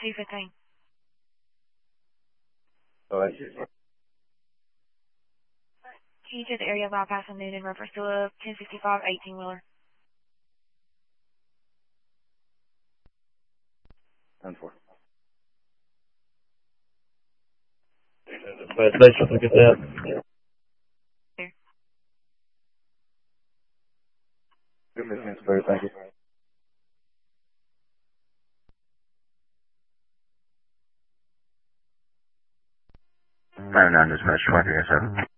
215. Alright. Can you take the area bypass on Noonan, reference to a 1065 18-wheeler? 10-4. But station, look at that. Here. Good business, very thank you. 59 dispatch 2037.